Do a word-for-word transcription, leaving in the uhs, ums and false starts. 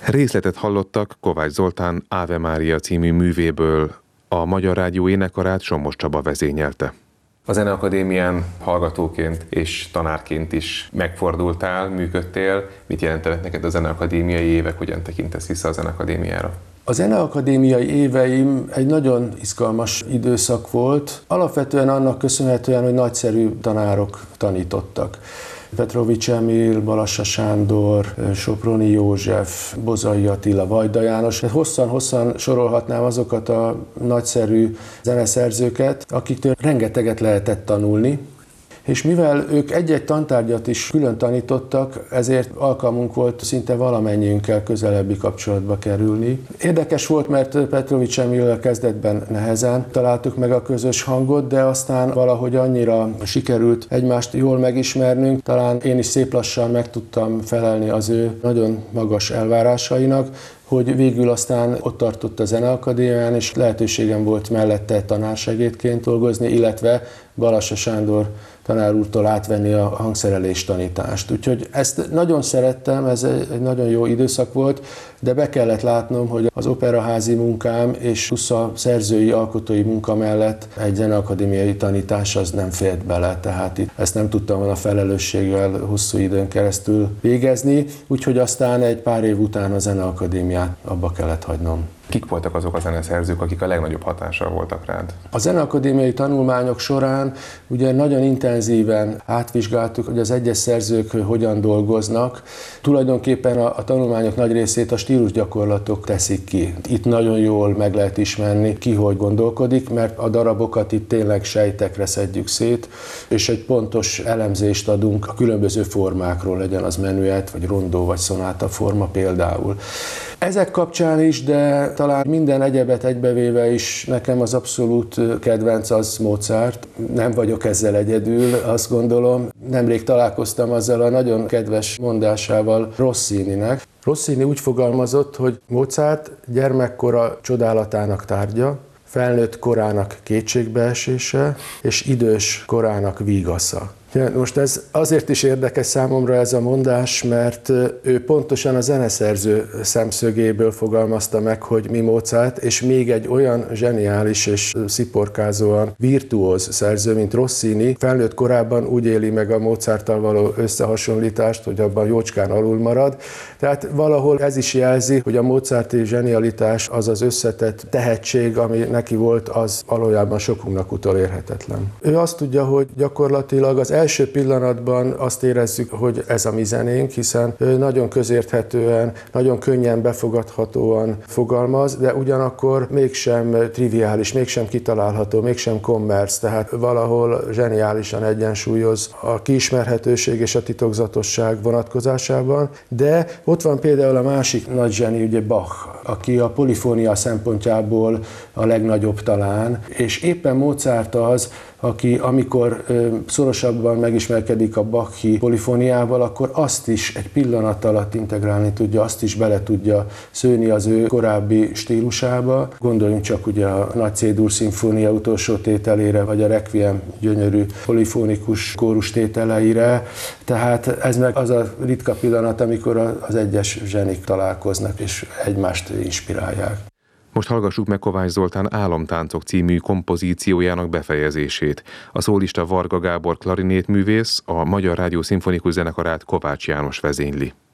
Részletet hallottak Kovács Zoltán Ave Mária című művéből, a Magyar Rádió énekarát Sommos Csaba vezényelte. A Zeneakadémián hallgatóként és tanárként is megfordultál, működtél. Mit jelentenek neked a zeneakadémiai évek, hogyan tekintesz vissza a Zeneakadémiára? A zeneakadémiai éveim egy nagyon izgalmas időszak volt, alapvetően annak köszönhetően, hogy nagyszerű tanárok tanítottak. Petrovics Emil, Balassa Sándor, Soproni József, Bozai Attila, Vajda János. Hosszan-hosszan sorolhatnám azokat a nagyszerű zeneszerzőket, akiktől rengeteget lehetett tanulni. És mivel ők egy-egy tantárgyat is külön tanítottak, ezért alkalmunk volt szinte valamennyiünkkel közelebbi kapcsolatba kerülni. Érdekes volt, mert Petrovics Emillel kezdetben nehezen találtuk meg a közös hangot, de aztán valahogy annyira sikerült egymást jól megismernünk, talán én is szép lassan meg tudtam felelni az ő nagyon magas elvárásainak, hogy végül aztán ott tartott a Zeneakadémián, és lehetőségem volt mellette tanársegédként dolgozni, illetve Balassa Sándor tanár úrtól átvenni a hangszerelés tanítást. Úgyhogy ezt nagyon szerettem, ez egy nagyon jó időszak volt, de be kellett látnom, hogy az operaházi munkám és a szerzői, alkotói munka mellett egy zeneakadémiai tanítás az nem fért bele, tehát itt ezt nem tudtam volna felelősséggel hosszú időn keresztül végezni, úgyhogy aztán egy pár év után a Zeneakadémiát abba kellett hagynom. Kik voltak azok a zeneszerzők, akik a legnagyobb hatással voltak rád? A zeneakadémiai tanulmányok során ugye nagyon intenzíven átvizsgáltuk, hogy az egyes szerzők hogyan dolgoznak. Tulajdonképpen a, a tanulmányok nagy részét a stílusgyakorlatok teszik ki. Itt nagyon jól meg lehet ismerni, ki hogy gondolkodik, mert a darabokat itt tényleg sejtekre szedjük szét, és egy pontos elemzést adunk a különböző formákról, legyen az menüet, vagy rondó, vagy szonáta forma például. Ezek kapcsán is, de talán minden egyebet egybevéve is nekem az abszolút kedvenc az Mozart. Nem vagyok ezzel egyedül, azt gondolom. Nemrég találkoztam azzal a nagyon kedves mondásával Rossininek. Rossini úgy fogalmazott, hogy Mozart gyermekkora csodálatának tárgya, felnőtt korának kétségbeesése és idős korának vígasza. Most ez azért is érdekes számomra ez a mondás, mert ő pontosan a zeneszerző szemszögéből fogalmazta meg, hogy mi Mozart, és még egy olyan zseniális és sziporkázóan virtuóz szerző, mint Rossini, felnőtt korában úgy éli meg a Mozarttal való összehasonlítást, hogy abban jócskán alul marad. Tehát valahol ez is jelzi, hogy a mozarti zsenialitás, az az összetett tehetség, ami neki volt, az valójában sokunknak utolérhetetlen. Ő azt tudja, hogy gyakorlatilag az első pillanatban azt érezzük, hogy ez a mi zenénk, hiszen nagyon közérthetően, nagyon könnyen befogadhatóan fogalmaz, de ugyanakkor mégsem triviális, mégsem kitalálható, mégsem kommerc, tehát valahol zseniálisan egyensúlyoz a kiismerhetőség és a titokzatosság vonatkozásában, de ott van például a másik nagy zseni, ugye Bach, aki a polifónia szempontjából a legnagyobb talán, és éppen Mozart az, aki amikor ö, szorosabban megismerkedik a Bachi polifóniával, akkor azt is egy pillanat alatt integrálni tudja, azt is bele tudja szőni az ő korábbi stílusába. Gondoljunk csak ugye a Nagy C-dur szimfónia utolsó tételére, vagy a Requiem gyönyörű polifónikus kórus tételeire. Tehát ez meg az a ritka pillanat, amikor az egyes zsenik találkoznak és egymást inspirálják. Most hallgassuk meg Kovács Zoltán Álomtáncok című kompozíciójának befejezését. A szólista Varga Gábor klarinétművész, a Magyar Rádió Szimfonikus Zenekarát Kovács János vezényli.